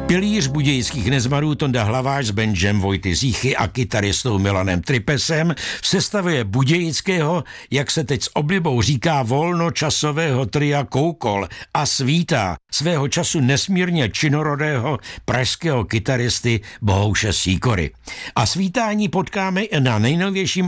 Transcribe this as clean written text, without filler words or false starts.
Pilíř budějických nezmarů Tonda Hlaváč s bandem Vojty Zíchy a kytaristou Milanem Tripesem v sestavě budějického, jak se teď s oblibou říká, volnočasového tria Koukol a svítá svého času nesmírně činorodého pražského kytaristy Bohouše Sýkory. A svítání potkáme i na nejnovějším